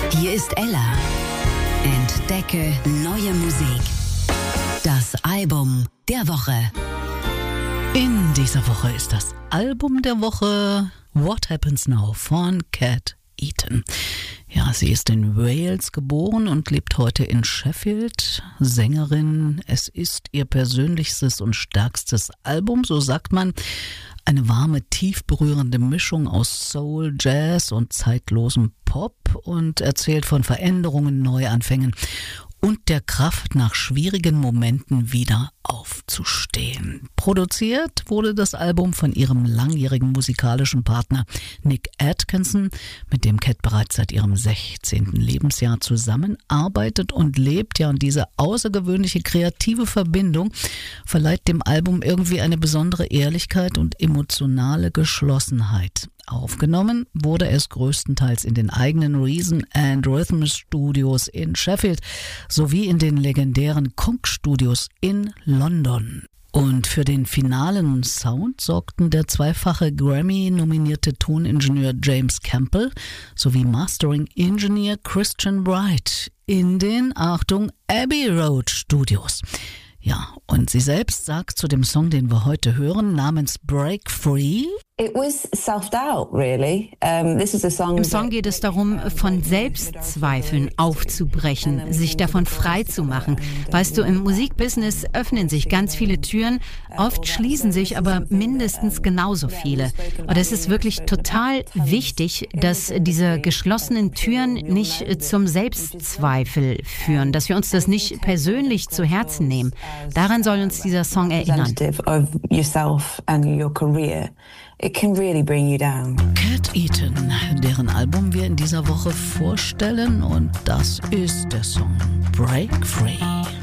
Hier ist Ella. Entdecke neue Musik. Das Album der Woche. In dieser Woche ist das Album der Woche What Happens Now von Cat Eaton. Ja, sie ist in Wales geboren und lebt heute in Sheffield. Sängerin, es ist ihr persönlichstes und stärkstes Album, so sagt man. Eine warme, tief berührende Mischung aus Soul, Jazz und zeitlosem Pop und erzählt von Veränderungen, Neuanfängen und der Kraft, nach schwierigen Momenten wieder aufzustehen. Produziert wurde das Album von ihrem langjährigen musikalischen Partner Nick Atkinson, mit dem Cat bereits seit ihrem 16. Lebensjahr zusammenarbeitet und lebt. Ja, und diese außergewöhnliche kreative Verbindung verleiht dem Album irgendwie eine besondere Ehrlichkeit und emotionale Geschlossenheit. Aufgenommen wurde es größtenteils in den eigenen Reason and Rhythm Studios in Sheffield sowie in den legendären Konk Studios in London. Und für den finalen Sound sorgten der zweifache Grammy-nominierte Toningenieur James Campbell sowie Mastering-Ingenieur Christian Bright in den, Achtung, Abbey Road Studios. Ja, und sie selbst sagt zu dem Song, den wir heute hören, namens Break Free: It was self-doubt, really. This is a song. Im Song geht es darum, von Selbstzweifeln aufzubrechen, sich davon frei zu machen. Weißt du, im Musikbusiness öffnen sich ganz viele Türen, oft schließen sich aber mindestens genauso viele. Und es ist wirklich total wichtig, dass diese geschlossenen Türen nicht zum Selbstzweifel führen, dass wir uns das nicht persönlich zu Herzen nehmen. Daran soll uns dieser Song erinnern. Of yourself and your career. It can really bring you down. Cat Eaton, deren Album wir in dieser Woche vorstellen, und das ist der Song Break Free.